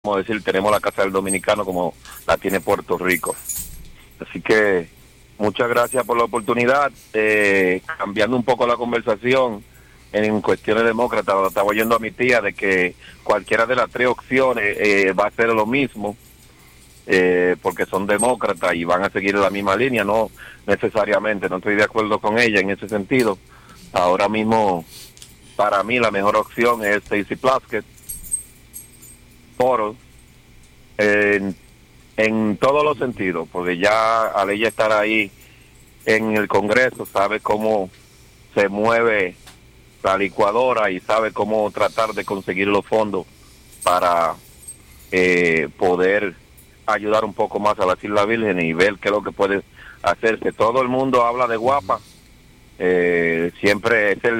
como decir, tenemos la Casa del Dominicano como la tiene Puerto Rico. Así que muchas gracias por la oportunidad. Cambiando un poco la conversación en cuestiones demócratas, estaba oyendo a mi tía de que cualquiera de las tres opciones va a ser lo mismo, porque son demócratas y van a seguir la misma línea. No necesariamente, no estoy de acuerdo con ella en ese sentido. Ahora mismo, para mí, la mejor opción es Stacey Plaskett, en todos los sentidos, porque ya al ella estar ahí en el Congreso, sabe cómo se mueve la licuadora y sabe cómo tratar de conseguir los fondos para poder ayudar un poco más a las Islas Vírgenes y ver qué es lo que puede hacerse. Todo el mundo habla de guapa, siempre es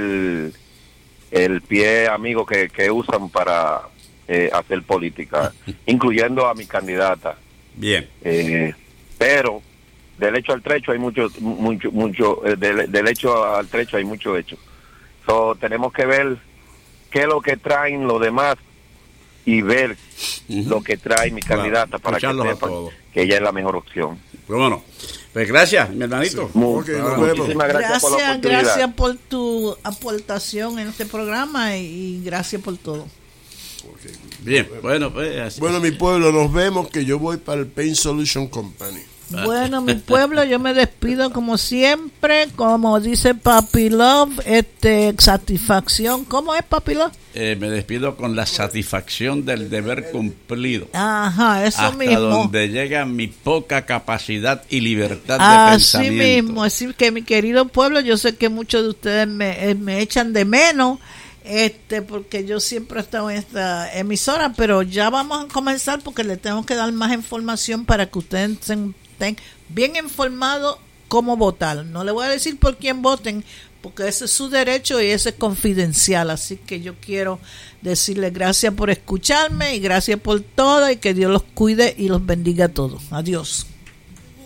el pie amigo que usan para hacer política, incluyendo a mi candidata. Bien. Pero del hecho al trecho hay mucho del hecho al trecho hay mucho hecho. So, tenemos que ver qué es lo que traen los demás y ver lo que trae mi candidata, para que sepan que ella es la mejor opción. Bueno, pues gracias, mi hermanito. Sí. Muchísimas gracias por la oportunidad. Gracias por tu aportación en este programa y gracias por todo. Okay. Bien, bueno, pues así. Bueno, mi pueblo, nos vemos, que yo voy para el Pain Solution Company. Bueno, mi pueblo, yo me despido como siempre, como dice Papi Love, satisfacción. ¿Cómo es, Papi Love? Me despido con la satisfacción del deber cumplido. Ajá, eso hasta mismo. Hasta donde llega mi poca capacidad y libertad de pensamiento. Así mismo, así que mi querido pueblo, yo sé que muchos de ustedes me echan de menos, porque yo siempre he estado en esta emisora, pero ya vamos a comenzar porque le tengo que dar más información para que ustedes estén bien informados cómo votar. No le voy a decir por quién voten, porque ese es su derecho y ese es confidencial. Así que yo quiero decirles gracias por escucharme y gracias por todo, y que Dios los cuide y los bendiga a todos. Adiós.